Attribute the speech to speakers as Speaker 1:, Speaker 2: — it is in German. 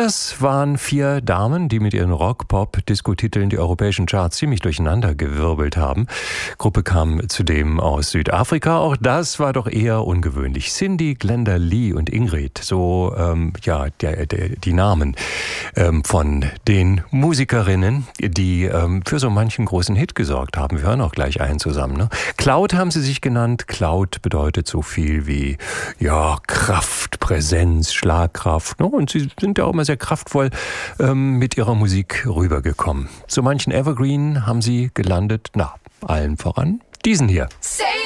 Speaker 1: Das waren 4 Damen, die mit ihren Rock-Pop-Disco-Titeln die europäischen Charts ziemlich durcheinandergewirbelt haben. Gruppe kam zudem aus Südafrika. Auch das war doch eher ungewöhnlich. Cindy, Glenda Lee und Ingrid, so die Namen von den Musikerinnen, die für so manchen großen Hit gesorgt haben. Wir hören auch gleich einen zusammen. Ne? Cloud haben sie sich genannt. Cloud bedeutet so viel wie Kraft, Präsenz, Schlagkraft. Ne? Und sie sind ja auch immer sehr kraftvoll mit ihrer Musik rübergekommen. Zu manchen Evergreen haben sie gelandet, allen voran diesen hier.
Speaker 2: Say